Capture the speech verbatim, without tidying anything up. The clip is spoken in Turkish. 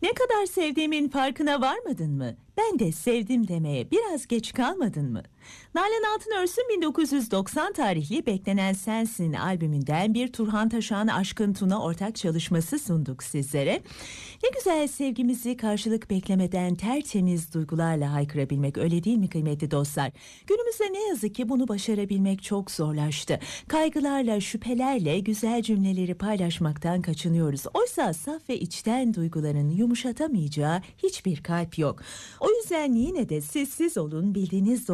Ne kadar sevdiğimin farkına varmadın mı? Ben de sevdim demeye biraz geç kalmadın mı? Nalan Altınörs'ün bin dokuz yüz doksan tarihli Beklenen Sensin albümünden bir Turhan Taşan Aşkın Tuna ortak çalışması sunduk sizlere. Ne güzel sevgimizi karşılık beklemeden tertemiz duygularla haykırabilmek, öyle değil mi kıymetli dostlar? Günümüzde ne yazık ki bunu başarabilmek çok zorlaştı. Kaygılarla, şüphelerle güzel cümleleri paylaşmaktan kaçınıyoruz. Oysa saf ve içten duyguların yumuşatamayacağı hiçbir kalp yok. O yüzden yine de sessiz olun, bildiğiniz